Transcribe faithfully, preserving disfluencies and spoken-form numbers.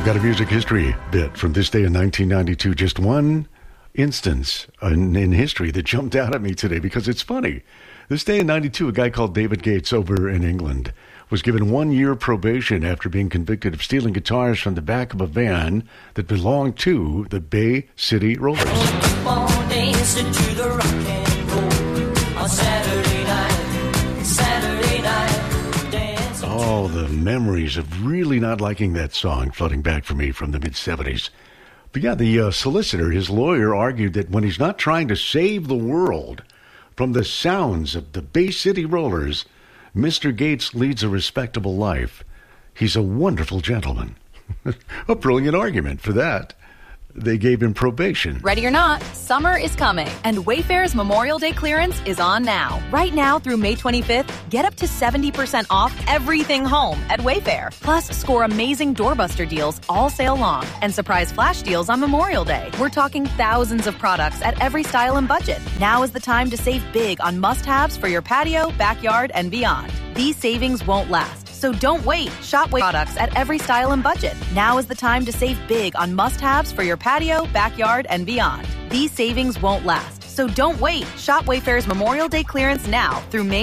Got a music history bit from this day in nineteen ninety-two. Just one instance in, in history that jumped out at me today because it's funny. This day in ninety-two, a guy called David Gates over in England was given one year probation after being convicted of stealing guitars from the back of a van that belonged to the Bay City Rollers. Oh, the memories of really not liking that song flooding back for me from the mid-seventies. But yeah, the uh, solicitor, his lawyer, argued that when he's not trying to save the world from the sounds of the Bay City Rollers, Mister Gates leads a respectable life. He's a wonderful gentleman. A brilliant argument for that. They gave him probation. Ready or not, summer is coming, and Wayfair's Memorial Day clearance is on now. Right now through May twenty-fifth, get up to seventy percent off everything home at Wayfair. Plus, score amazing doorbuster deals all sale long and surprise flash deals on Memorial Day. We're talking thousands of products at every style and budget. Now is the time to save big on must-haves for your patio, backyard, and beyond. These savings won't last. So don't wait. Shop Wayfair products at every style and budget. Now is the time to save big on must-haves for your patio, backyard, and beyond. These savings won't last. So don't wait. Shop Wayfair's Memorial Day clearance now through May